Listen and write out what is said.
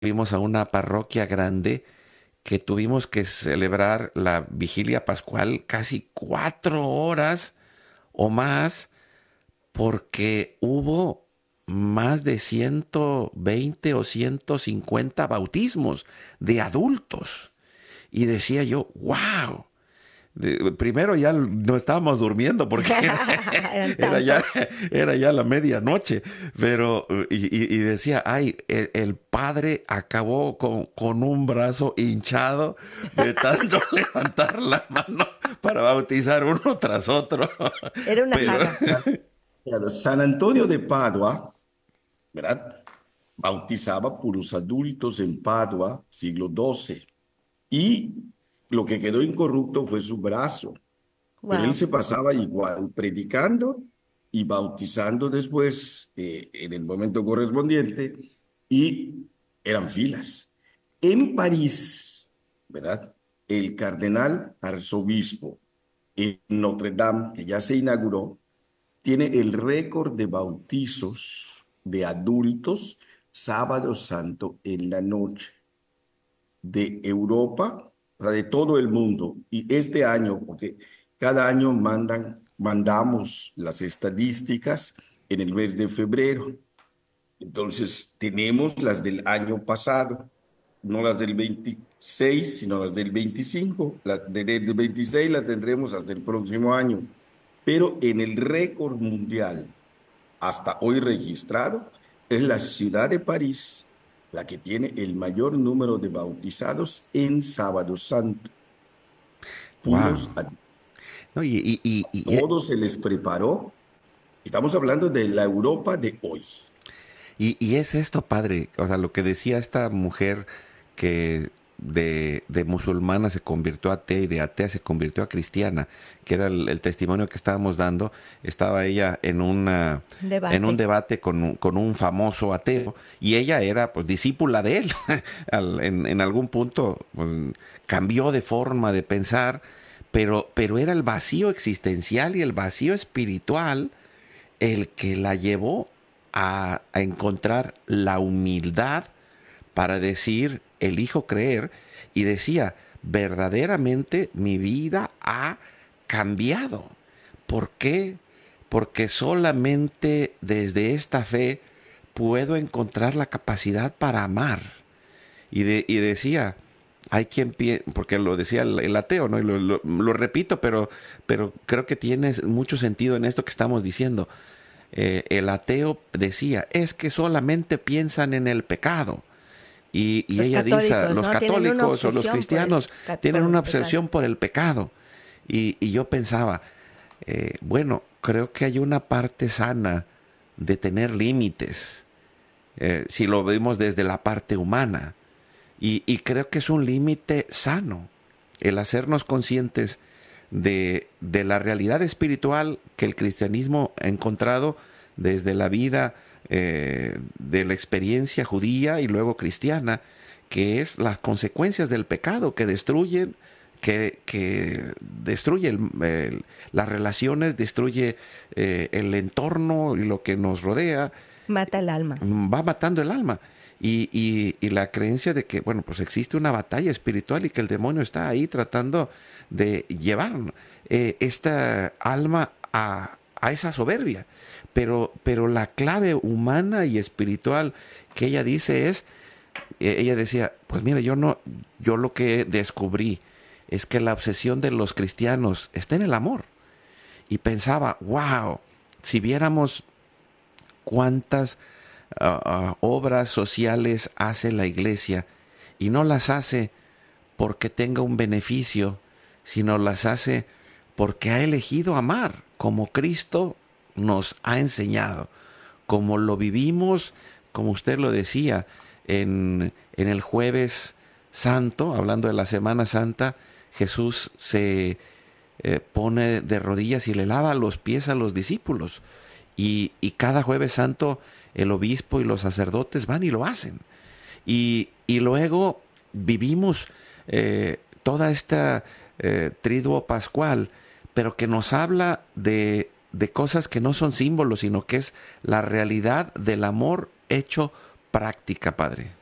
fuimos a una parroquia grande que tuvimos que celebrar la vigilia pascual casi 4 horas o más porque hubo más de 120 o 150 bautismos de adultos. Y decía yo, wow. Primero ya no estábamos durmiendo porque Eran era ya, tantos. era ya la medianoche, pero y decía, ay, el padre acabó con un brazo hinchado de tanto levantar la mano para bautizar uno tras otro, Era una pero saga. Claro, San Antonio de Padua, ¿verdad? Bautizaba puros adultos en Padua, siglo XII. Y lo que quedó incorrupto fue su brazo. Pero él Wow. se pasaba igual predicando y bautizando después en el momento correspondiente y eran filas. En París, ¿verdad? El cardenal arzobispo en Notre Dame, que ya se inauguró, tiene el récord de bautizos de adultos sábado santo en la noche de Europa, o sea, de todo el mundo. Y este año, porque cada año mandamos las estadísticas en el mes de febrero. Entonces, tenemos las del año pasado, no las del 26, sino las del 25. Las del 26 las tendremos hasta el próximo año. Pero en el récord mundial hasta hoy registrado, es la ciudad de París la que tiene el mayor número de bautizados en Sábado Santo. wow. Puros a No, todos se les preparó. Estamos hablando de la Europa de hoy. y es esto, padre, o sea, lo que decía esta mujer que de musulmana se convirtió a atea y de atea se convirtió a cristiana, que era el testimonio que estábamos dando. Estaba ella en un Debate. debate con un famoso ateo y ella era pues discípula de él. En algún punto pues, cambió de forma de pensar, pero era el vacío existencial y el vacío espiritual el que la llevó a encontrar la humildad para decir, elijo creer, y decía, verdaderamente mi vida ha cambiado. ¿Por qué? Porque solamente desde esta fe puedo encontrar la capacidad para amar. Y decía, hay quien piensa, porque lo decía el ateo, ¿no? Y lo repito, pero creo que tiene mucho sentido en esto que estamos diciendo. El ateo decía, es que solamente piensan en el pecado. Y Los ella dice, católicos, los ¿no? Tienen una católicos o los obsesión por el, cristianos tienen por el una pecado. obsesión por el pecado. Y yo pensaba, bueno, creo que hay una parte sana de tener límites, si lo vemos desde la parte humana. Y creo que es un límite sano el hacernos conscientes de la realidad espiritual que el cristianismo ha encontrado desde la vida de la experiencia judía y luego cristiana, que es las consecuencias del pecado que destruyen, que destruye las relaciones, destruye el entorno y lo que nos rodea, Mata el alma. va matando el alma. Y la creencia de que, bueno, pues existe una batalla espiritual y que el demonio está ahí tratando de llevar esta alma a esa soberbia. Pero la clave humana y espiritual que ella dice es, ella decía, pues mira, yo lo que descubrí es que la obsesión de los cristianos está en el amor. Y pensaba, wow, si viéramos cuántas obras sociales hace la iglesia y no las hace porque tenga un beneficio, sino las hace porque ha elegido amar como Cristo nos ha enseñado, como lo vivimos, como usted lo decía, en el jueves santo, hablando de la Semana Santa, Jesús se pone de rodillas y le lava los pies a los discípulos. Y cada jueves santo el obispo y los sacerdotes van y lo hacen. Y luego vivimos toda esta triduo pascual, pero que nos habla de cosas que no son símbolos, sino que es la realidad del amor hecho práctica, Padre.